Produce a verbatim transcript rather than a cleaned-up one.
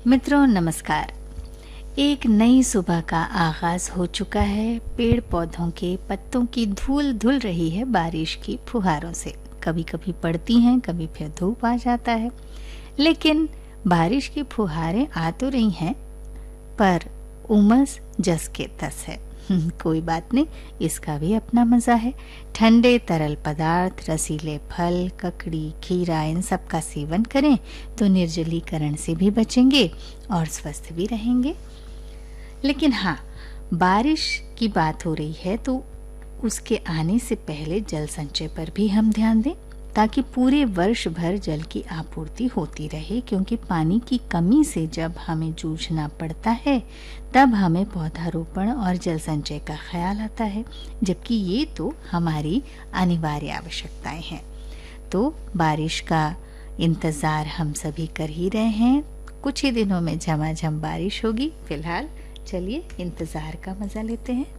मित्रों नमस्कार। एक नई सुबह का आगाज हो चुका है। पेड़ पौधों के पत्तों की धूल धुल रही है बारिश की फुहारों से। कभी कभी पड़ती हैं, कभी फिर धूप आ जाता है, लेकिन बारिश की फुहारें आ तो रही हैं, पर उमस जस के तस है। कोई बात नहीं, इसका भी अपना मजा है। ठंडे तरल पदार्थ, रसीले फल, ककड़ी, खीरा, इन सब का सेवन करें तो निर्जलीकरण से भी बचेंगे और स्वस्थ भी रहेंगे। लेकिन हाँ, बारिश की बात हो रही है तो उसके आने से पहले जल संचय पर भी हम ध्यान दें, ताकि पूरे वर्ष भर जल की आपूर्ति होती रहे। क्योंकि पानी की कमी से जब हमें जूझना पड़ता है, तब हमें पौधारोपण और जल संचय का ख्याल आता है, जबकि ये तो हमारी अनिवार्य आवश्यकताएं हैं। तो बारिश का इंतज़ार हम सभी कर ही रहे हैं। कुछ ही दिनों में झमाझम बारिश होगी। फिलहाल चलिए इंतज़ार का मज़ा लेते हैं।